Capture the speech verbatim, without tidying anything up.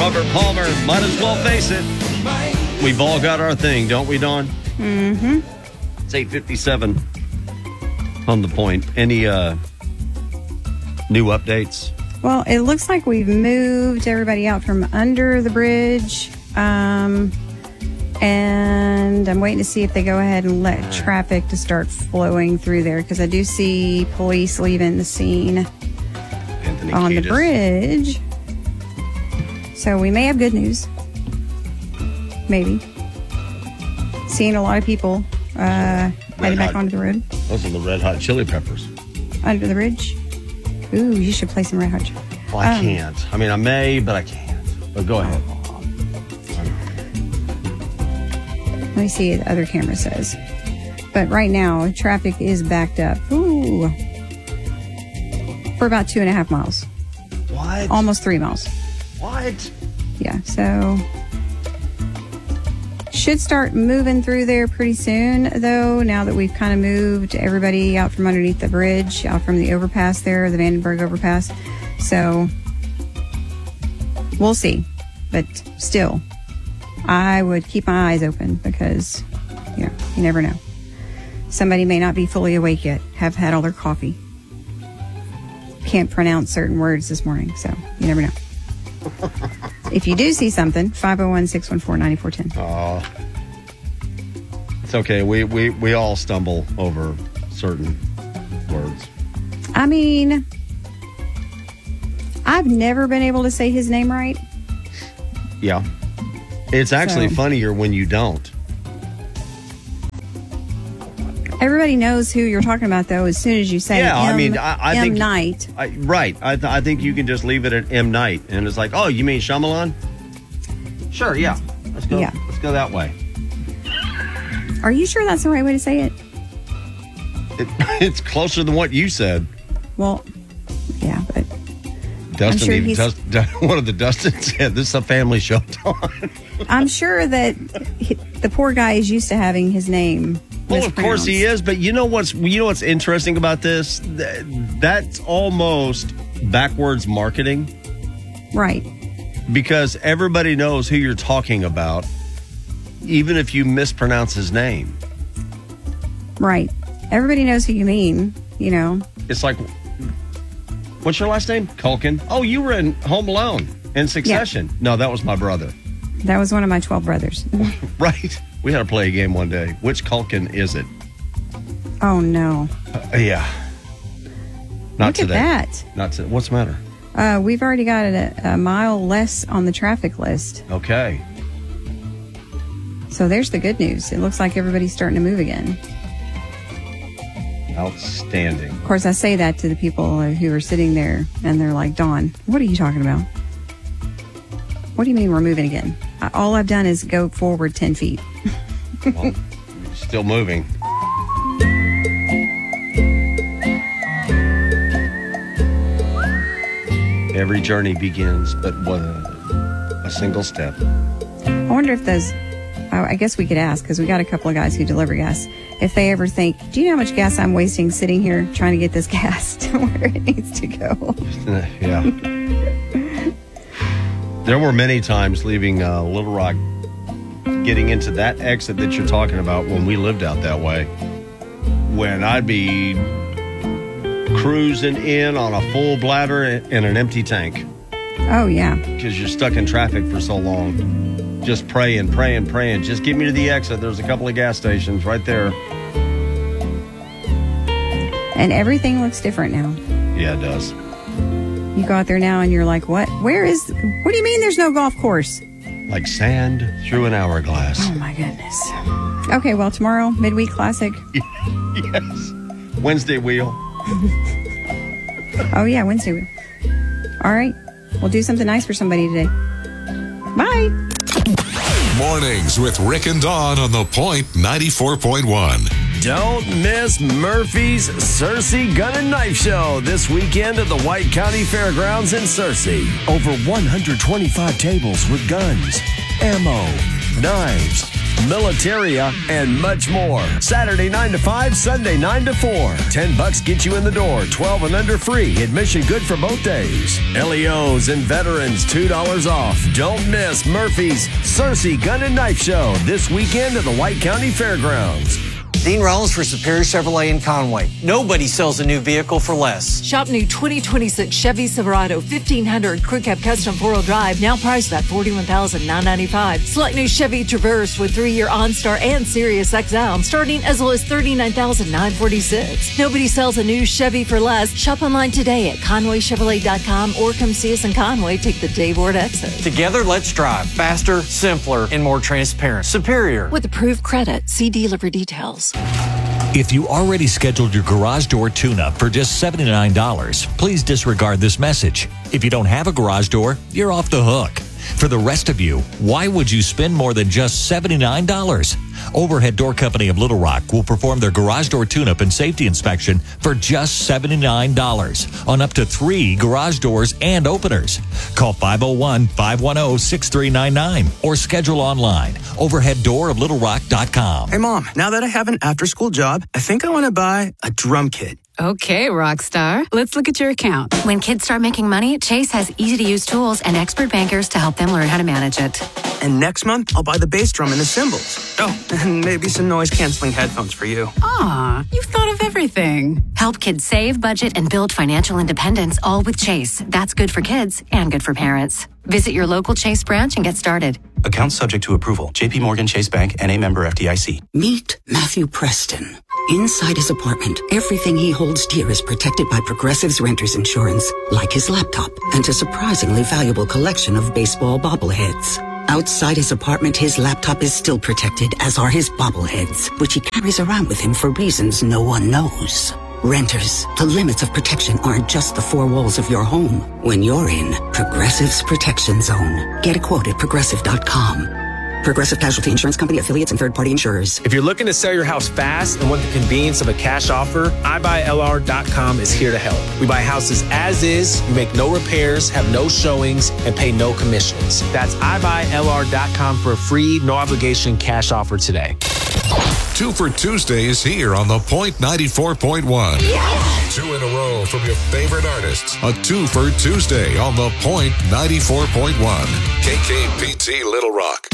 Robert Palmer, might as well face it. We've all got our thing, don't we, Dawn? Mm-hmm. It's eight fifty-seven on the point. Any uh, new updates? Well, it looks like we've moved everybody out from under the bridge. Um, and I'm waiting to see if they go ahead and let traffic to start flowing through there, because I do see police leaving the scene Anthony on Kiedis. the bridge. So we may have good news. Maybe. Seeing a lot of people uh, heading back Hot. onto the road. Those are the Red Hot Chili Peppers. Under the bridge. Ooh, you should play some Red Hot Chili. Well, I Um, can't. I mean, I may, but I can't. But go ahead. Let me see what the other camera says. But right now, traffic is backed up. Ooh. For about two and a half miles. What? Almost three miles. What? Yeah, so should start moving through there pretty soon, though, now that we've kind of moved everybody out from underneath the bridge, out from the overpass there, the Vandenberg overpass. So we'll see. But still, I would keep my eyes open because, you know, you never know. Somebody may not be fully awake yet, have had all their coffee. Can't pronounce certain words this morning, so you never know. If you do see something, five oh one, six one four, nine four one oh. Oh. It's okay. We, we, we all stumble over certain words. I mean, I've never been able to say his name right. Yeah. It's actually So- funnier when you don't. Everybody knows who you're talking about, though, as soon as you say Yeah, M, I mean, I, I M. think... Night. I, right. I, th- I think you can just leave it at M. Night. And it's like, oh, you mean Shyamalan? Sure, yeah. Let's go. Yeah. Let's go that way. Are you sure that's the right way to say it? It, it's closer than what you said. Well, yeah, but Dustin, sure even, he's- Dust, one of the Dustin said, this is a family show, Dawn. I'm sure that he, the poor guy is used to having his name Well, of course he is, but you know what's you know what's interesting about this? Th- That's almost backwards marketing, Right. because everybody knows who you're talking about, even if you mispronounce his name. Right. Everybody knows who you mean, you know. It's like, what's your last name? Culkin. Oh, you were in Home Alone in Succession. No, that was my brother. That was one of my twelve brothers. Right. We had to play a game one day. Which Culkin is it? Oh, no. Uh, yeah. Not Look today. at that. Not today. What's the matter? Uh, we've already got a, a mile less on the traffic list. Okay. So there's the good news. It looks like everybody's starting to move again. Outstanding. Of course, I say that to the people who are sitting there, and they're like, Dawn, what are you talking about? What do you mean we're moving again? I, all I've done is go forward ten feet. Well, still moving. Every journey begins but one, a single step. I wonder if those, oh, I guess we could ask, because we got a couple of guys who deliver gas, if they ever think, do you know how much gas I'm wasting sitting here trying to get this gas to where it needs to go? Yeah. There were many times leaving uh, Little Rock, getting into that exit that you're talking about when we lived out that way, when I'd be cruising in on a full bladder and an empty tank Oh, yeah. because you're stuck in traffic for so long. Just praying, praying, praying. Just get me to the exit. There's a couple of gas stations right there. And everything looks different now. Yeah, it does. You go out there now and you're like, what? Where is, what do you mean there's no golf course? Like sand through an hourglass. Oh, my goodness. Okay, well, tomorrow, midweek classic. Yes. Wednesday wheel. Oh, yeah, Wednesday. wheel. All right. We'll do something nice for somebody today. Bye. Mornings with Rick and Dawn on The Point ninety-four point one. Don't miss Murphy's Searcy Gun and Knife Show this weekend at the White County Fairgrounds in Searcy. Over one hundred twenty-five tables with guns, ammo, knives, militaria, and much more. Saturday nine to five, Sunday nine to four. ten bucks get you in the door. twelve and under free. Admission good for both days. L E Os and veterans, two dollars off. Don't miss Murphy's Cersei Gun and Knife Show this weekend at the White County Fairgrounds. Dean Rollins for Superior Chevrolet in Conway. Nobody sells a new vehicle for less. Shop new twenty twenty-six Chevy Silverado fifteen hundred Crew Cab Custom four-wheel drive, now priced at forty-one thousand nine hundred ninety-five dollars. Select new Chevy Traverse with three-year OnStar and Sirius X M, starting as low as thirty-nine thousand nine hundred forty-six dollars. Nobody sells a new Chevy for less. Shop online today at Conway Chevrolet dot com or come see us in Conway. Take the Dave Ward exit. Together, let's drive faster, simpler, and more transparent. Superior. With approved credit, see dealer for details. If you already scheduled your garage door tune-up for just seventy-nine dollars, please disregard this message. If you don't have a garage door, you're off the hook. For the rest of you, why would you spend more than just seventy-nine dollars? Overhead Door Company of Little Rock will perform their garage door tune-up and safety inspection for just seventy-nine dollars on up to three garage doors and openers. Call five oh one, five one oh, six three nine nine or schedule online. overhead door of little rock dot com. Hey, Mom, now that I have an after-school job, I think I want to buy a drum kit. Okay, Rockstar. Let's look at your account. When kids start making money, Chase has easy-to-use tools and expert bankers to help them learn how to manage it. And next month, I'll buy the bass drum and the cymbals. Oh, and maybe some noise-canceling headphones for you. Aw, you've thought of everything. Help kids save, budget, and build financial independence, all with Chase. That's good for kids and good for parents. Visit your local Chase branch and get started. Account subject to approval. J P Morgan Chase Bank, N A member F D I C. Meet Matthew Preston. Inside his apartment, everything he holds dear is protected by Progressive's Renter's Insurance, like his laptop and a surprisingly valuable collection of baseball bobbleheads. Outside his apartment, his laptop is still protected, as are his bobbleheads, which he carries around with him for reasons no one knows. Renters, the limits of protection aren't just the four walls of your home. When you're in Progressive's Protection Zone, get a quote at progressive dot com. Progressive Casualty Insurance Company, affiliates, and third-party insurers. If you're looking to sell your house fast and want the convenience of a cash offer, i buy L R dot com is here to help. We buy houses as is, you make no repairs, have no showings, and pay no commissions. That's i buy L R dot com for a free, no-obligation cash offer today. Two for Tuesday is here on The Point ninety-four point one. Yes! Two in a row from your favorite artists. A two for Tuesday on The Point ninety-four point one. K K P T Little Rock.